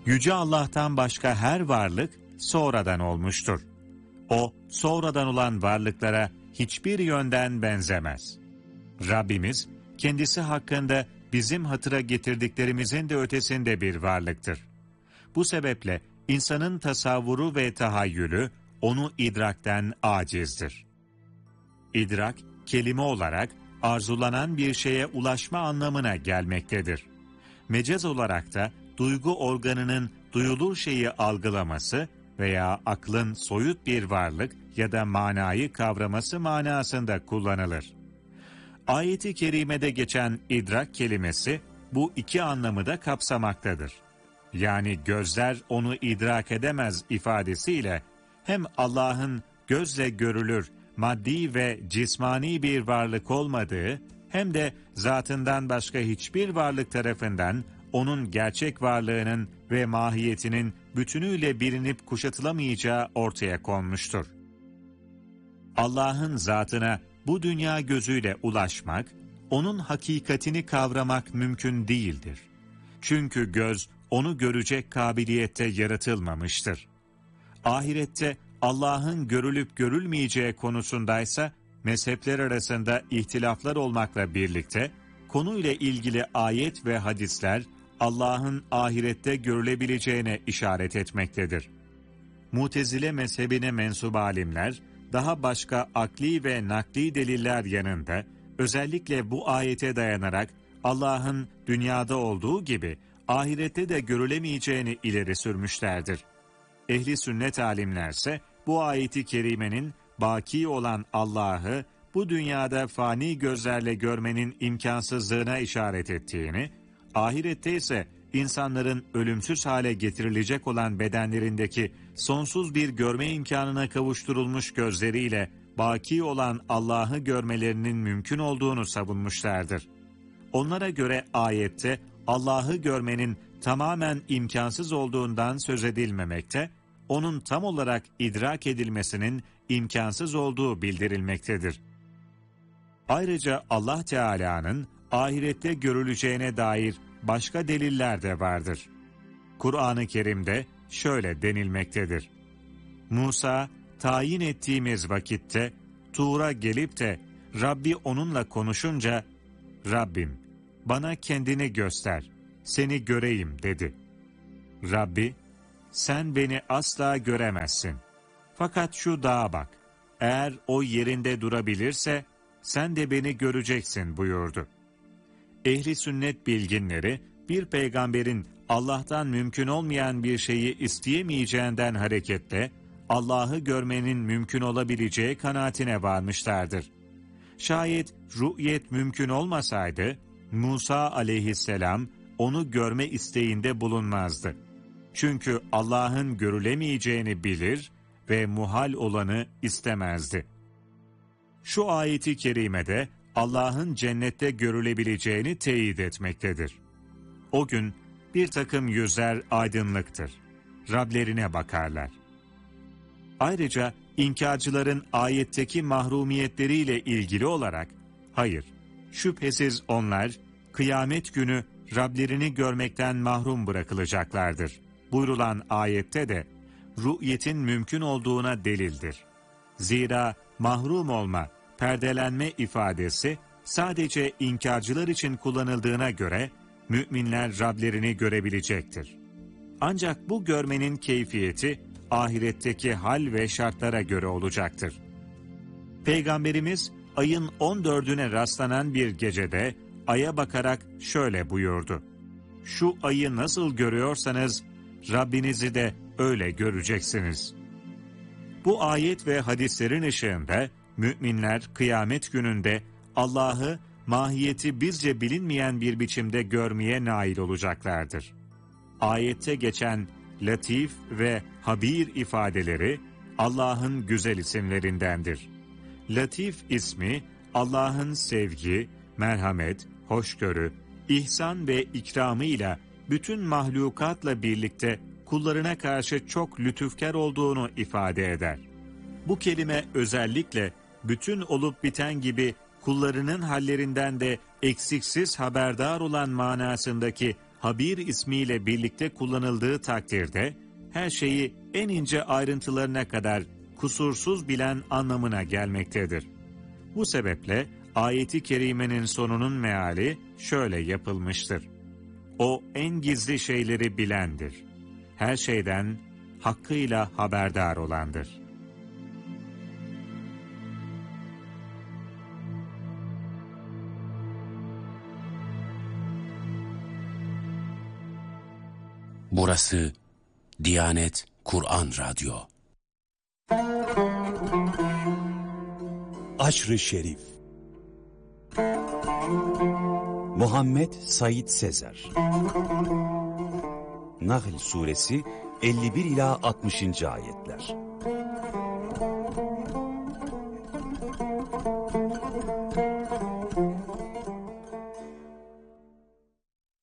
Yüce Allah'tan başka her varlık sonradan olmuştur. O, sonradan olan varlıklara hiçbir yönden benzemez. Rabbimiz, kendisi hakkında bizim hatıra getirdiklerimizin de ötesinde bir varlıktır. Bu sebeple insanın tasavvuru ve tahayyülü onu idrakten acizdir. İdrak, kelime olarak arzulanan bir şeye ulaşma anlamına gelmektedir. Mecaz olarak da duygu organının duyulur şeyi algılaması veya aklın soyut bir varlık ya da manayı kavraması manasında kullanılır. Ayet-i kerimede geçen idrak kelimesi bu iki anlamı da kapsamaktadır. Yani gözler onu idrak edemez ifadesiyle hem Allah'ın gözle görülür, maddi ve cismani bir varlık olmadığı hem de zatından başka hiçbir varlık tarafından onun gerçek varlığının ve mahiyetinin bütünüyle bilinip kuşatılamayacağı ortaya konmuştur. Allah'ın zatına bu dünya gözüyle ulaşmak, onun hakikatini kavramak mümkün değildir. Çünkü göz onu görecek kabiliyette yaratılmamıştır. Ahirette Allah'ın görülüp görülmeyeceği konusundaysa mezhepler arasında ihtilaflar olmakla birlikte konuyla ilgili ayet ve hadisler Allah'ın ahirette görülebileceğine işaret etmektedir. Mutezile mezhebine mensup alimler daha başka akli ve nakli deliller yanında özellikle bu ayete dayanarak Allah'ın dünyada olduğu gibi ahirette de görülemeyeceğini ileri sürmüşlerdir. Ehli sünnet alimlerse bu ayeti kerimenin baki olan Allah'ı bu dünyada fani gözlerle görmenin imkansızlığına işaret ettiğini, ahirette ise insanların ölümsüz hale getirilecek olan bedenlerindeki sonsuz bir görme imkanına kavuşturulmuş gözleriyle baki olan Allah'ı görmelerinin mümkün olduğunu savunmuşlardır. Onlara göre ayette Allah'ı görmenin tamamen imkansız olduğundan söz edilmemekte, onun tam olarak idrak edilmesinin imkansız olduğu bildirilmektedir. Ayrıca Allah Teala'nın ahirette görüleceğine dair başka deliller de vardır. Kur'an-ı Kerim'de şöyle denilmektedir. Musa, tayin ettiğimiz vakitte Tur'a gelip de Rabbi onunla konuşunca, Rabbim, bana kendini göster, seni göreyim dedi. Rabbi, sen beni asla göremezsin. Fakat şu dağa bak, eğer o yerinde durabilirse, sen de beni göreceksin buyurdu. Ehli sünnet bilginleri, bir peygamberin Allah'tan mümkün olmayan bir şeyi isteyemeyeceğinden hareketle, Allah'ı görmenin mümkün olabileceği kanaatine varmışlardır. Şayet rü'yet mümkün olmasaydı, Musa aleyhisselam onu görme isteğinde bulunmazdı. Çünkü Allah'ın görülemeyeceğini bilir ve muhal olanı istemezdi. Şu ayeti kerimede Allah'ın cennette görülebileceğini teyit etmektedir. O gün bir takım yüzler aydınlıktır. Rablerine bakarlar. Ayrıca inkarcıların ayetteki mahrumiyetleriyle ilgili olarak, hayır, şüphesiz onlar kıyamet günü Rablerini görmekten mahrum bırakılacaklardır buyurulan ayette de rü'yetin mümkün olduğuna delildir. Zira mahrum olma, perdelenme ifadesi sadece inkarcılar için kullanıldığına göre müminler Rablerini görebilecektir. Ancak bu görmenin keyfiyeti ahiretteki hal ve şartlara göre olacaktır. Peygamberimiz ayın 14'üne rastlanan bir gecede aya bakarak şöyle buyurdu. Şu ayı nasıl görüyorsanız Rabbinizi de öyle göreceksiniz. Bu ayet ve hadislerin ışığında müminler kıyamet gününde Allah'ı mahiyeti bizce bilinmeyen bir biçimde görmeye nail olacaklardır. Ayette geçen Latif ve Habir ifadeleri Allah'ın güzel isimlerindendir. Latif ismi Allah'ın sevgi, merhamet, hoşgörü, ihsan ve ikramıyla bütün mahlukatla birlikte kullarına karşı çok lütufkar olduğunu ifade eder. Bu kelime özellikle bütün olup biten gibi kullarının hallerinden de eksiksiz haberdar olan manasındaki Habir ismiyle birlikte kullanıldığı takdirde her şeyi en ince ayrıntılarına kadar kusursuz bilen anlamına gelmektedir. Bu sebeple ayeti kerimenin sonunun meali şöyle yapılmıştır. O en gizli şeyleri bilendir. Her şeyden hakkıyla haberdar olandır. Burası Diyanet Kur'an Radyo. Aşr-ı Şerif Muhammed Said Sezer Nahl Suresi 51 ila 60. ayetler.